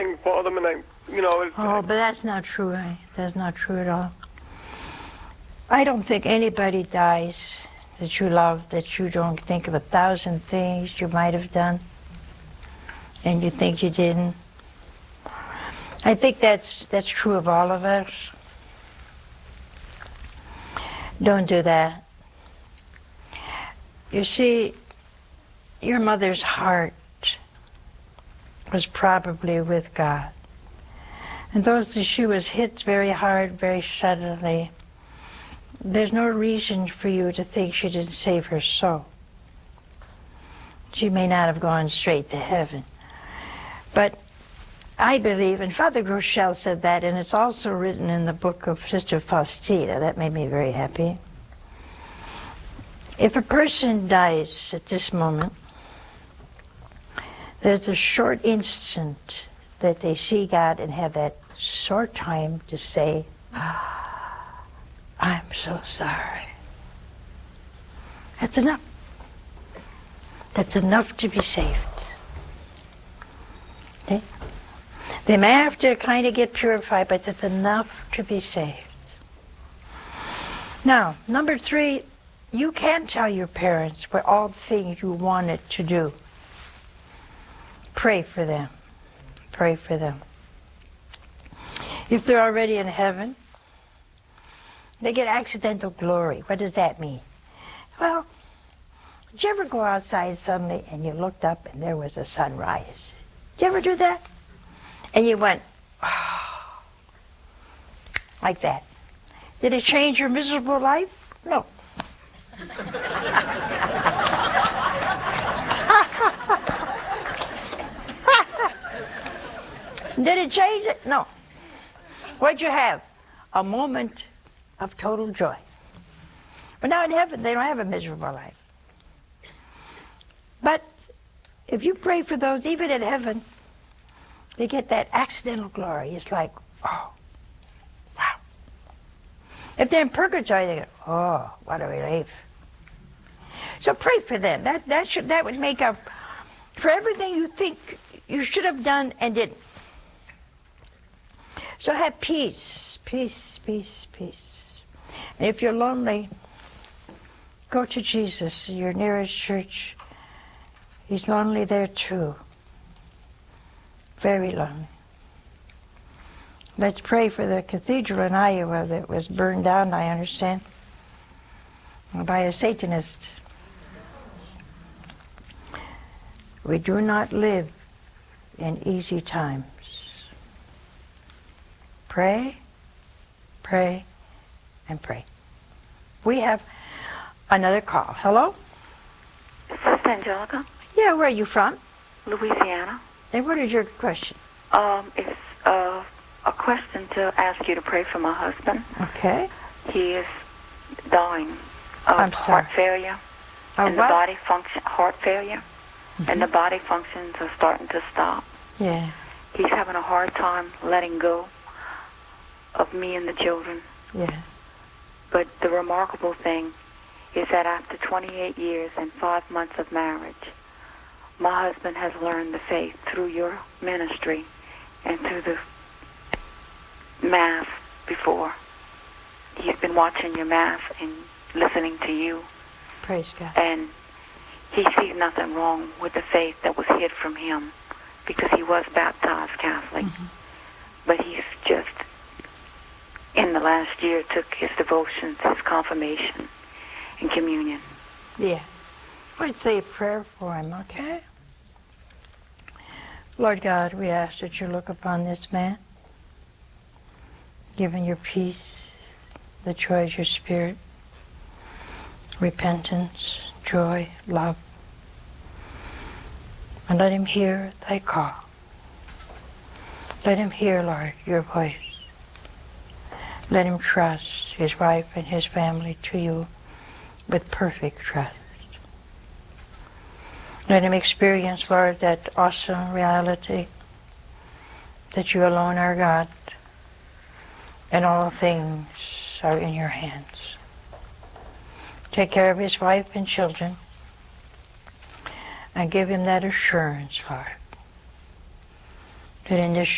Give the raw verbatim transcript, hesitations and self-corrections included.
for them, and I, you know. It, oh, but that's not true. Eh? That's not true at all. I don't think anybody dies that you love that you don't think of a thousand things you might have done, and you think you didn't. I think that's that's true of all of us. Don't do that. You see, your mother's heart was probably with God. And though she was hit very hard, very suddenly, there's no reason for you to think she didn't save her soul. She may not have gone straight to heaven. But I believe, and Father Groeschel said that, and it's also written in the book of Sister Faustina. That made me very happy. If a person dies at this moment, there's a short instant that they see God and have that short time to say, ah, I'm so sorry. That's enough. That's enough to be saved. Okay? They may have to kind of get purified, but that's enough to be saved. Now, number three, you can tell your parents what all the things you wanted to do. Pray for them. Pray for them. If they're already in heaven, they get accidental glory. What does that mean? Well, did you ever go outside suddenly and you looked up and there was a sunrise? Did you ever do that? And you went, oh, like that. Did it change your miserable life? No. Did it change it? No. What'd you have? A moment of total joy. But now in heaven, they don't have a miserable life. But if you pray for those, even in heaven, they get that accidental glory. It's like, oh, wow. If they're in purgatory, they go, oh, what a relief. So pray for them. That, that, should, that would make up for everything you think you should have done and didn't. So have peace, peace, peace, peace. And if you're lonely, go to Jesus, your nearest church. He's lonely there too. Very lonely. Let's pray for the cathedral in Iowa that was burned down, I understand, by a Satanist. We do not live in easy times. Pray, pray, and pray. We have another call. Hello? Is this Angelica? Yeah, where are you from? Louisiana. And what is your question? Um, it's uh, a question to ask you to pray for my husband. Okay. He is dying of I'm sorry. heart failure. Uh, and what? the body function, heart failure. Mm-hmm. And the body functions are starting to stop. Yeah. He's having a hard time letting go of me and the children. Yeah. But the remarkable thing is that after twenty-eight years and five months of marriage, my husband has learned the faith through your ministry and through the Mass before. He's been watching your Mass and listening to you. Praise God. And he sees nothing wrong with the faith that was hid from him because he was baptized Catholic. Mm-hmm. But he's just, in the last year, took his devotions, his confirmation, and communion. Yeah. I'd say a prayer for him, okay? Lord God, we ask that you look upon this man, give him your peace, the joy of your spirit, repentance, joy, love, and let him hear thy call. Let him hear, Lord, your voice. Let him trust his wife and his family to you with perfect trust. Let him experience, Lord, that awesome reality that you alone are God and all things are in your hands. Take care of his wife and children and give him that assurance, Lord, that in this